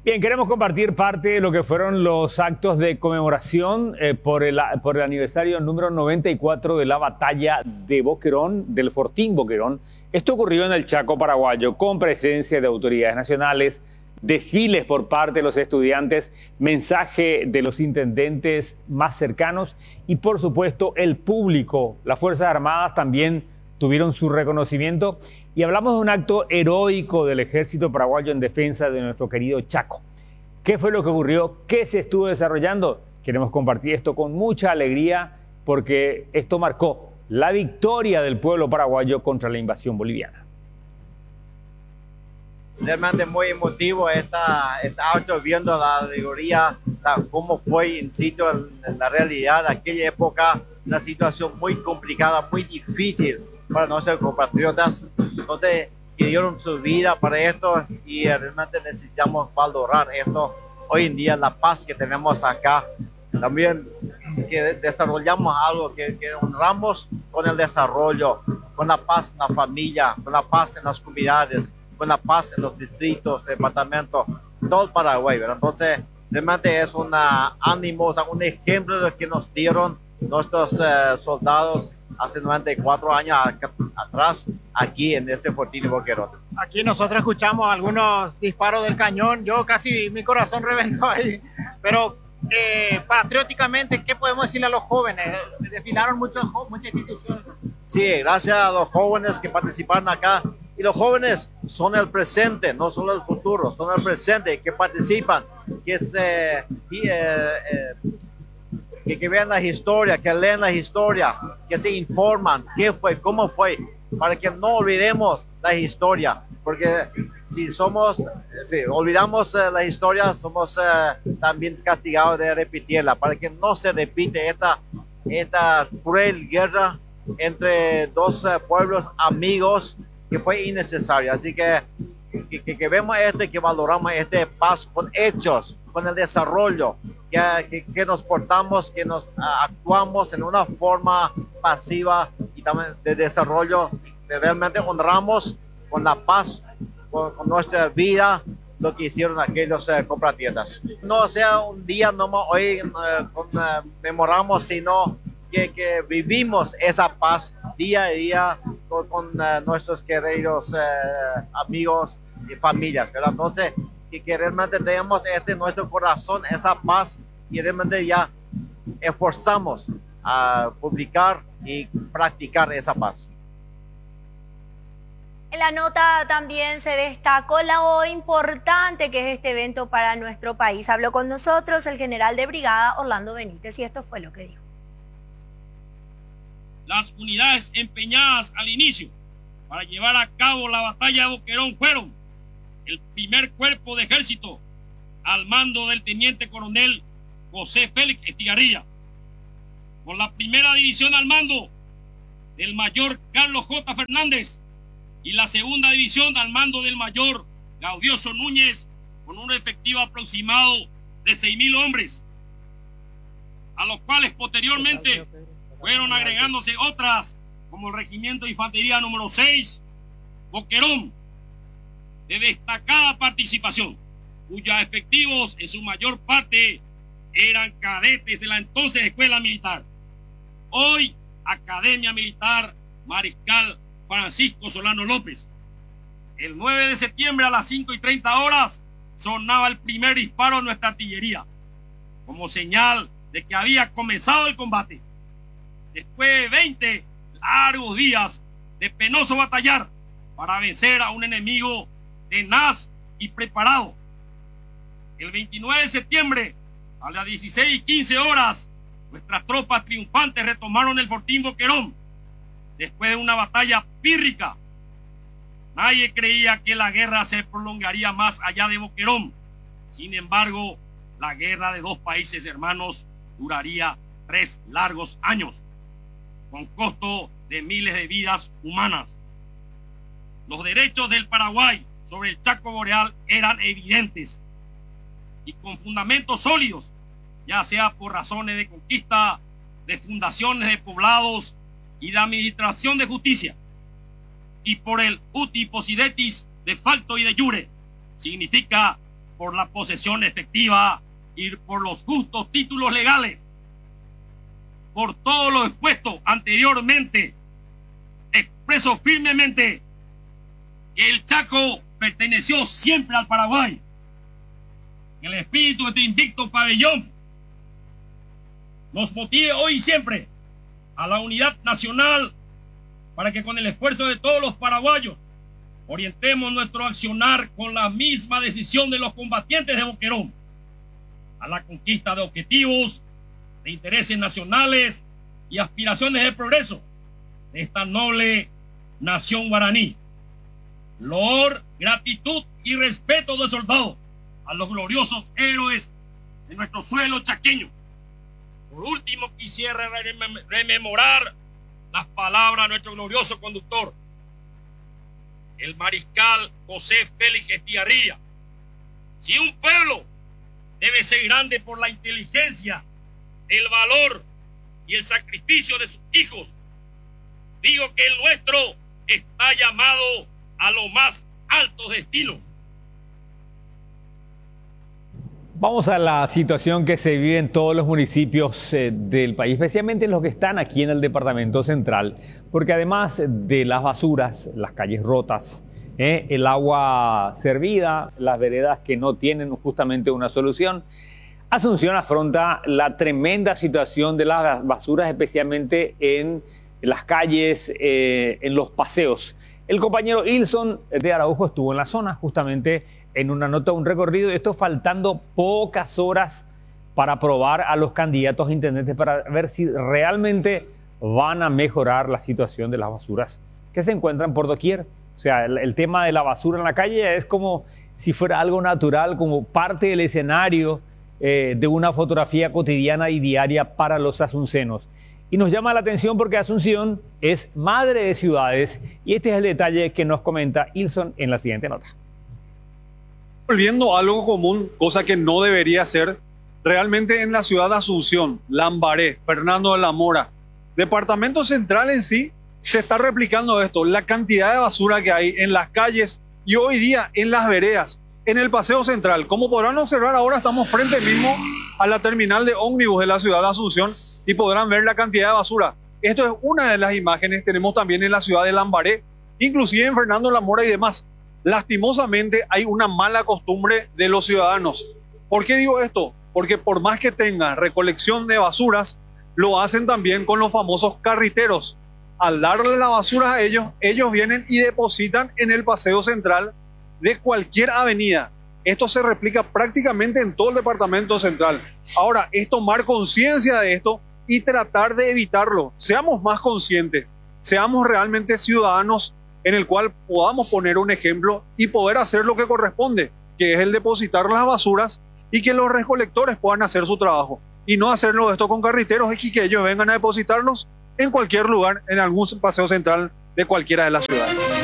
Bien, queremos compartir parte de lo que fueron los actos de conmemoración por el aniversario número 94 de la batalla de Boquerón, del Fortín Boquerón. Esto ocurrió en el Chaco paraguayo con presencia de autoridades nacionales, desfiles por parte de los estudiantes, mensaje de los intendentes más cercanos y, por supuesto, el público. Las Fuerzas Armadas también tuvieron su reconocimiento y hablamos de un acto heroico del ejército paraguayo en defensa de nuestro querido Chaco. ¿Qué fue lo que ocurrió? ¿Qué se estuvo desarrollando? Queremos compartir esto con mucha alegría porque esto marcó la victoria del pueblo paraguayo contra la invasión boliviana. Realmente muy emotivo esta acto, viendo la alegoría, o sea, cómo fue in situ en la realidad, aquella época, una situación muy complicada, muy difícil para nuestros compatriotas, entonces que dieron su vida para esto y realmente necesitamos valorar esto. Hoy en día la paz que tenemos acá, también que desarrollamos algo que honramos con el desarrollo, con la paz en la familia, con la paz en las comunidades, con la paz en los distritos, departamentos, todo el Paraguay, ¿verdad? Entonces realmente es un ánimo, o sea, un ejemplo de lo que nos dieron nuestros soldados hace 94 años atrás, aquí en este Fortín de Boquerón. Aquí nosotros escuchamos algunos disparos del cañón, yo casi mi corazón reventó ahí, pero patrióticamente, ¿qué podemos decirle a los jóvenes? Desfilaron muchas instituciones. Sí, gracias a los jóvenes que participaron acá, y los jóvenes son el presente, no solo el futuro, son el presente, que participan, que vean la historia, que leen la historia, que se informan qué fue, cómo fue, para que no olvidemos la historia, porque si olvidamos la historia, somos también castigados de repetirla, para que no se repite esta cruel guerra entre dos pueblos amigos que fue innecesaria. Así que vemos que valoramos paz con hechos, con el desarrollo, que nos portamos, que nos actuamos en una forma pasiva y también de desarrollo, que realmente honramos con la paz, con nuestra vida, lo que hicieron aquellos compatriotas. No sea un día nomás hoy conmemoramos, sino que vivimos esa paz día a día con nuestros queridos amigos y familias, ¿verdad? Entonces, que realmente tenemos en nuestro corazón esa paz y realmente ya esforzamos a publicar y practicar esa paz. En la nota también se destacó lo importante que es este evento para nuestro país. Habló con nosotros el general de brigada Orlando Benítez y esto fue lo que dijo. Las unidades empeñadas al inicio para llevar a cabo la batalla de Boquerón fueron el primer cuerpo de ejército al mando del teniente coronel José Félix Estigarribia, con la primera división al mando del mayor Carlos J. Fernández y la segunda división al mando del mayor Gaudioso Núñez, con un efectivo aproximado de 6.000 hombres, a los cuales posteriormente fueron agregándose otras, como el Regimiento de Infantería número 6, Boquerón, de destacada participación, cuyos efectivos en su mayor parte eran cadetes de la entonces Escuela Militar, hoy Academia Militar Mariscal Francisco Solano López. El 9 de septiembre a las 5:30 horas sonaba el primer disparo de nuestra artillería, como señal de que había comenzado el combate. Después de 20 largos días de penoso batallar para vencer a un enemigo tenaz y preparado, el 29 de septiembre a las 16:15 horas nuestras tropas triunfantes retomaron el Fortín Boquerón después de una batalla pírrica. Nadie creía que la guerra se prolongaría más allá de Boquerón. Sin embargo, la guerra de dos países hermanos duraría 3 largos años, con costo de miles de vidas humanas. Los derechos del Paraguay sobre el Chaco Boreal eran evidentes y con fundamentos sólidos, ya sea por razones de conquista, de fundaciones de poblados y de administración de justicia, y por el uti possidetis de facto y de jure, significa por la posesión efectiva y por los justos títulos legales. Por todo lo expuesto anteriormente, expreso firmemente que el Chaco perteneció siempre al Paraguay. El espíritu de este invicto pabellón nos motive hoy y siempre a la unidad nacional para que con el esfuerzo de todos los paraguayos orientemos nuestro accionar con la misma decisión de los combatientes de Boquerón a la conquista de objetivos, de intereses nacionales y aspiraciones de progreso de esta noble nación guaraní. Loor, gratitud y respeto de soldados a los gloriosos héroes de nuestro suelo chaqueño. Por último, quisiera rememorar las palabras de nuestro glorioso conductor, el mariscal José Félix Estigarribia. Si un pueblo debe ser grande por la inteligencia, el valor y el sacrificio de sus hijos, digo que el nuestro está llamado a los más altos destinos. Vamos a la situación que se vive en todos los municipios del país, especialmente los que están aquí en el departamento central, porque además de las basuras, las calles rotas, el agua servida, las veredas que no tienen justamente una solución, Asunción afronta la tremenda situación de las basuras, especialmente en las calles, en los paseos. El compañero Ilson de Araujo estuvo en la zona justamente en una nota, un recorrido, esto faltando pocas horas para aprobar a los candidatos a intendentes para ver si realmente van a mejorar la situación de las basuras que se encuentran por doquier. O sea, el tema de la basura en la calle es como si fuera algo natural, como parte del escenario de una fotografía cotidiana y diaria para los asuncenos. Y nos llama la atención porque Asunción es madre de ciudades y este es el detalle que nos comenta Ilson en la siguiente nota. Volviendo a algo común, cosa que no debería ser, realmente en la ciudad de Asunción, Lambaré, Fernando de la Mora, departamento central en sí, se está replicando esto, la cantidad de basura que hay en las calles y hoy día en las veredas, en el paseo central. Como podrán observar, ahora estamos frente mismo a la terminal de ómnibus de la ciudad de Asunción y podrán ver la cantidad de basura. Esto es una de las imágenes que tenemos también en la ciudad de Lambaré, inclusive en Fernando de la Mora y demás. Lastimosamente hay una mala costumbre de los ciudadanos. ¿Por qué digo esto? Porque por más que tengan recolección de basuras, lo hacen también con los famosos carriteros. Al darle la basura a ellos, ellos vienen y depositan en el paseo central de cualquier avenida. Esto se replica prácticamente en todo el departamento central. Ahora, es tomar conciencia de esto y tratar de evitarlo. Seamos más conscientes, seamos realmente ciudadanos en el cual podamos poner un ejemplo y poder hacer lo que corresponde, que es el depositar las basuras y que los recolectores puedan hacer su trabajo. Y no hacerlo esto con carriteros y que ellos vengan a depositarlos en cualquier lugar, en algún paseo central de cualquiera de las ciudades.